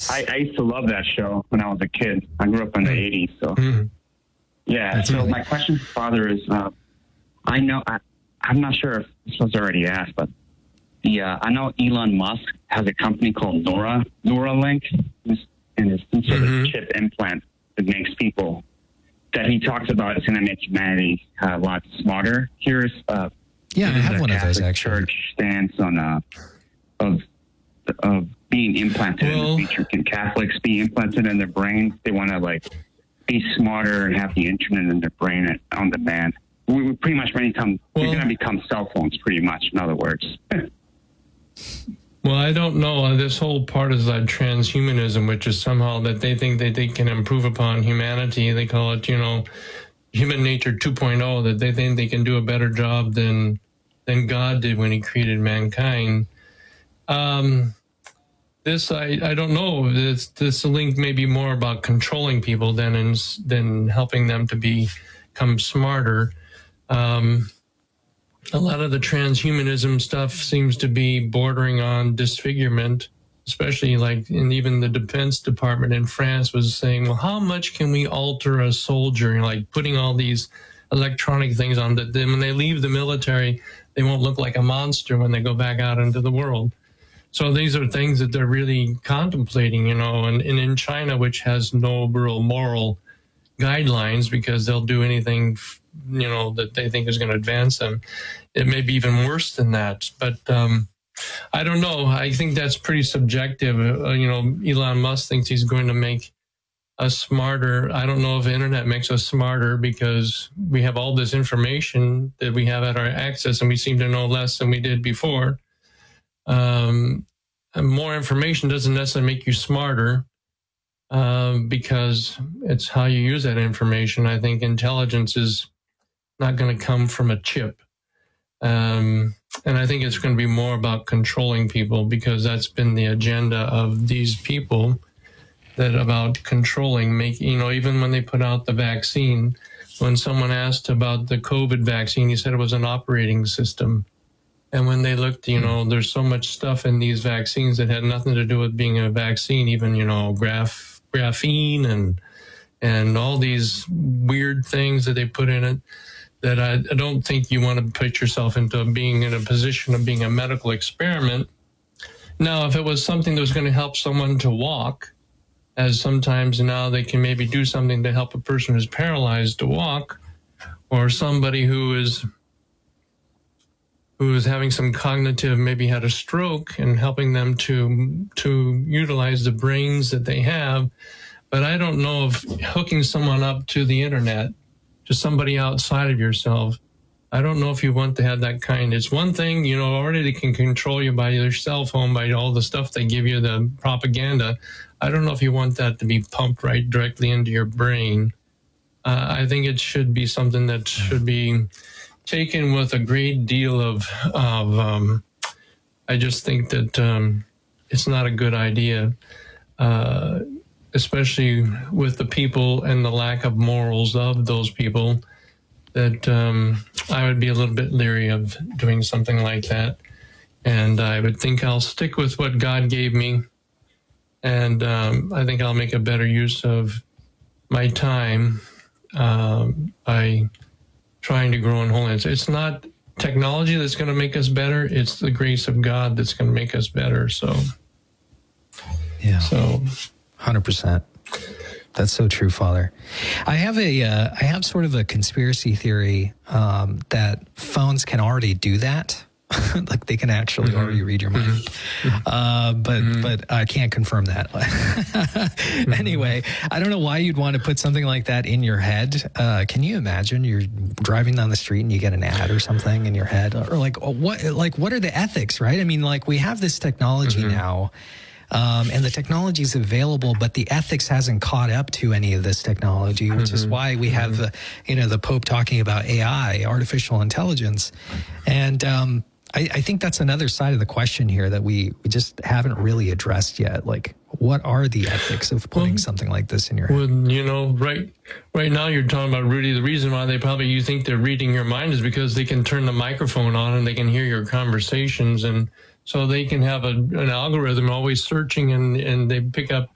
I used to love that show when I was a kid. I grew up in the 80s, so yeah. That's so really... my question, Father, is I'm not sure if this was already asked, but I know Elon Musk has a company called Neuralink, and it's some sort of chip implant that makes people that he talks about is going to make humanity a lot smarter. Here's I have one of those actually. Church stance on of being implanted in the future. Can Catholics be implanted in their brains? They want to be smarter and have the internet in their brain on demand. We pretty much we're going to become cell phones, pretty much. In other words. Well, I don't know. This whole part is that transhumanism, which is somehow that they think that they can improve upon humanity. They call it, human nature 2.0, that they think they can do a better job than God did when he created mankind. This, I don't know. This link may be more about controlling people than helping them to become smarter. A lot of the transhumanism stuff seems to be bordering on disfigurement, especially and even the Defense Department in France was saying, well, how much can we alter a soldier? Putting all these electronic things on that then when they leave the military, they won't look like a monster when they go back out into the world. So these are things that they're really contemplating, and in China, which has no real moral guidelines because they'll do anything that they think is going to advance them. It may be even worse than that. But I don't know. I think that's pretty subjective. Elon Musk thinks he's going to make us smarter. I don't know if the internet makes us smarter because we have all this information that we have at our access and we seem to know less than we did before. And more information doesn't necessarily make you smarter because it's how you use that information. I think intelligence is not going to come from a chip. And I think it's going to be more about controlling people because that's been the agenda of these people, that about controlling, even when they put out the vaccine, when someone asked about the COVID vaccine, he said it was an operating system. And when they looked, there's so much stuff in these vaccines that had nothing to do with being a vaccine, even, graphene and all these weird things that they put in it, that I don't think you want to put yourself into being in a position of being a medical experiment. Now, if it was something that was going to help someone to walk, as sometimes now they can maybe do something to help a person who's paralyzed to walk, or somebody who is having some cognitive, maybe had a stroke, and helping them to utilize the brains that they have. But I don't know if hooking someone up to the internet, to somebody outside of yourself, I don't know if you want to have that kind. It's one thing, already they can control you by your cell phone, by all the stuff they give you, the propaganda. I don't know if you want that to be pumped right directly into your brain. I think it should be something that should be taken with a great deal of I just think that it's not a good idea, especially with the people and the lack of morals of those people, that I would be a little bit leery of doing something like that. And I would think I'll stick with what God gave me. And I think I'll make a better use of my time by trying to grow in holiness. It's not technology that's going to make us better. It's the grace of God that's going to make us better. So, yeah. So, 100%. That's so true, Father. I have sort of a conspiracy theory that phones can already do that. Like they can actually already read your mind. But I can't confirm that. Anyway, I don't know why you'd want to put something like that in your head. Can you imagine you're driving down the street and you get an ad or something in your head? Or what are the ethics, right? I mean, we have this technology now. And the technology is available, but the ethics hasn't caught up to any of this technology, which is why we have the Pope talking about AI, artificial intelligence. And I think that's another side of the question here that we just haven't really addressed yet. What are the ethics of putting something like this in your head? Well, right now you're talking about, Rudy, the reason why you think they're reading your mind is because they can turn the microphone on and they can hear your conversations, and so they can have an algorithm always searching, and they pick up